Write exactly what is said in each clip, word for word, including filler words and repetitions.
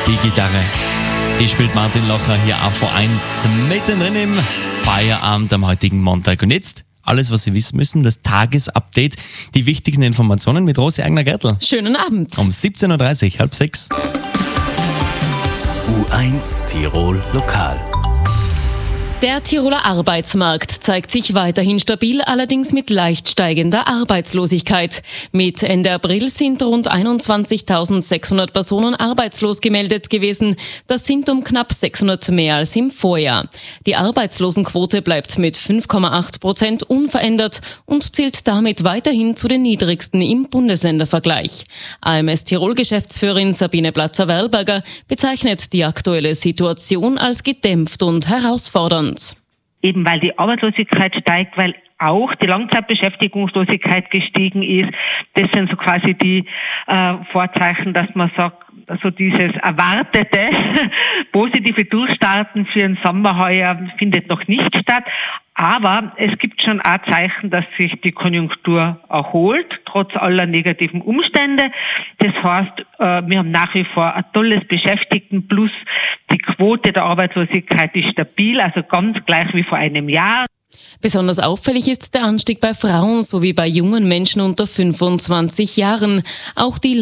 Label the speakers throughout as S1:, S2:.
S1: Die Gitarre, die spielt Martin Locher hier auf V eins mittendrin im Feierabend am heutigen Montag. Und jetzt alles, was Sie wissen müssen, das Tagesupdate, die wichtigsten Informationen mit Rosi Eigner-Gertl.
S2: Schönen Abend.
S1: Um siebzehn Uhr dreißig, halb sechs.
S3: U eins Tirol Lokal.
S2: Der Tiroler Arbeitsmarkt zeigt sich weiterhin stabil, allerdings mit leicht steigender Arbeitslosigkeit. Mit Ende April sind rund einundzwanzigtausendsechshundert Personen arbeitslos gemeldet gewesen. Das sind um knapp sechshundert mehr als im Vorjahr. Die Arbeitslosenquote bleibt mit fünf Komma acht Prozent unverändert und zählt damit weiterhin zu den niedrigsten im Bundesländervergleich. A M S Tirol-Geschäftsführerin Sabine Platzer-Werlberger bezeichnet die aktuelle Situation als gedämpft und herausfordernd.
S4: Eben weil die Arbeitslosigkeit steigt, weil auch die Langzeitbeschäftigungslosigkeit gestiegen ist. Das sind so quasi die äh, Vorzeichen, dass man sagt, also dieses erwartete positive Durchstarten für den Sommer heuer findet noch nicht statt. Aber es gibt schon auch Zeichen, dass sich die Konjunktur erholt, trotz aller negativen Umstände. Das heißt, wir haben nach wie vor ein tolles Beschäftigtenplus. Die Quote der Arbeitslosigkeit ist stabil, also ganz gleich wie vor einem Jahr.
S2: Besonders auffällig ist der Anstieg bei Frauen sowie bei jungen Menschen unter fünfundzwanzig Jahren. Auch die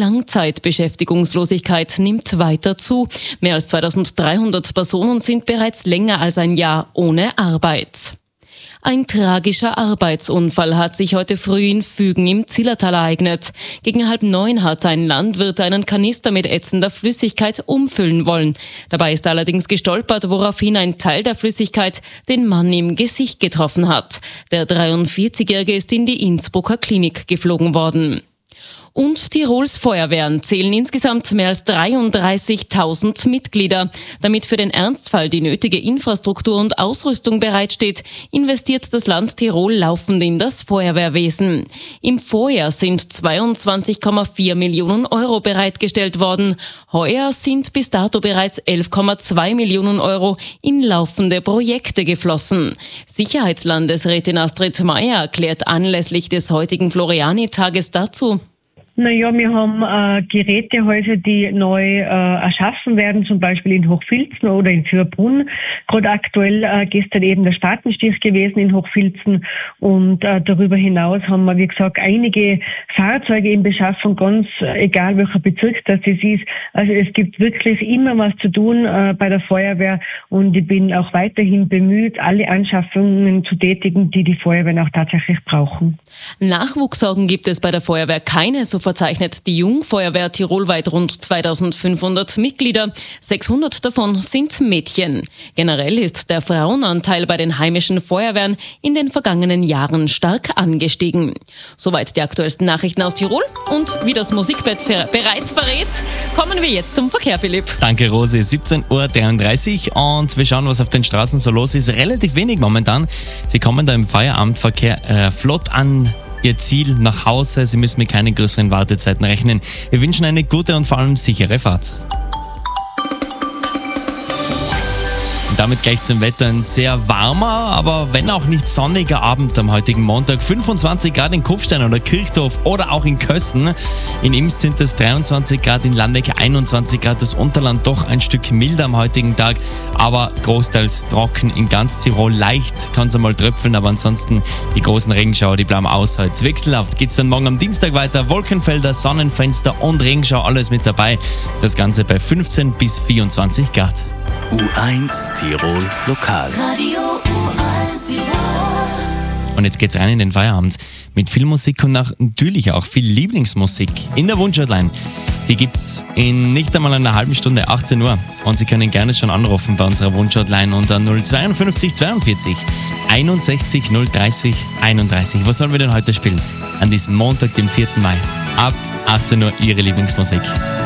S2: Langzeitbeschäftigungslosigkeit nimmt weiter zu. Mehr als zweitausenddreihundert Personen sind bereits länger als ein Jahr ohne Arbeit. Ein tragischer Arbeitsunfall hat sich heute früh in Fügen im Zillertal ereignet. Gegen halb neun hat ein Landwirt einen Kanister mit ätzender Flüssigkeit umfüllen wollen. Dabei ist er allerdings gestolpert, woraufhin ein Teil der Flüssigkeit den Mann im Gesicht getroffen hat. Der dreiundvierzigjährige ist in die Innsbrucker Klinik geflogen worden. Und Tirols Feuerwehren zählen insgesamt mehr als dreiunddreißigtausend Mitglieder. Damit für den Ernstfall die nötige Infrastruktur und Ausrüstung bereitsteht, investiert das Land Tirol laufend in das Feuerwehrwesen. Im Vorjahr sind zweiundzwanzig Komma vier Millionen Euro bereitgestellt worden. Heuer sind bis dato bereits elf Komma zwei Millionen Euro in laufende Projekte geflossen. Sicherheitslandesrätin Astrid Meier erklärt anlässlich des heutigen Floriani-Tages dazu:
S5: Naja, wir haben äh, Gerätehäuser, die neu äh, erschaffen werden, zum Beispiel in Hochfilzen oder in Fürbrunn. Gerade aktuell äh, gestern eben der Spatenstich gewesen in Hochfilzen. Und äh, darüber hinaus haben wir, wie gesagt, einige Fahrzeuge in Beschaffung, ganz äh, egal welcher Bezirk das ist. Also es gibt wirklich immer was zu tun äh, bei der Feuerwehr. Und ich bin auch weiterhin bemüht, alle Anschaffungen zu tätigen, die die Feuerwehren auch tatsächlich brauchen.
S2: Nachwuchssorgen gibt es bei der Feuerwehr keine, so verzeichnet die Jungfeuerwehr tirolweit rund zweitausendfünfhundert Mitglieder. sechshundert davon sind Mädchen. Generell ist der Frauenanteil bei den heimischen Feuerwehren in den vergangenen Jahren stark angestiegen. Soweit die aktuellsten Nachrichten aus Tirol. Und wie das Musikbett bereits verrät, kommen wir jetzt zum Verkehr, Philipp.
S1: Danke, Rosi. siebzehn Uhr dreiunddreißig und wir schauen, was auf den Straßen so los ist. Relativ wenig momentan. Sie kommen da im Feierabendverkehr äh, flott an Ihr Ziel nach Hause. Sie müssen mit keinen größeren Wartezeiten rechnen. Wir wünschen eine gute und vor allem sichere Fahrt. Und damit gleich zum Wetter. Ein sehr warmer, aber wenn auch nicht sonniger Abend am heutigen Montag. fünfundzwanzig Grad in Kufstein oder Kirchdorf oder auch in Kössen. In Imst sind es dreiundzwanzig Grad, in Landeck einundzwanzig Grad. Das Unterland doch ein Stück milder am heutigen Tag, aber großteils trocken in ganz Tirol. Leicht kann es einmal tröpfeln, aber ansonsten die großen Regenschauer, die bleiben aus heute. Wechselhaft geht es dann morgen am Dienstag weiter. Wolkenfelder, Sonnenfenster und Regenschau, alles mit dabei. Das Ganze bei fünfzehn bis vierundzwanzig Grad.
S3: U eins Tirol Lokal.
S6: Radio U eins Tirol.
S1: Und jetzt geht's rein in den Feierabend mit viel Musik und natürlich auch viel Lieblingsmusik in der Wunschhotline. Die gibt's in nicht einmal einer halben Stunde, achtzehn Uhr. Und Sie können gerne schon anrufen bei unserer Wunschhotline unter null zweiundfünfzig zweiundvierzig einundsechzig null dreißig einunddreißig. Was sollen wir denn heute spielen? An diesem Montag, dem vierten Mai. Ab achtzehn Uhr Ihre Lieblingsmusik.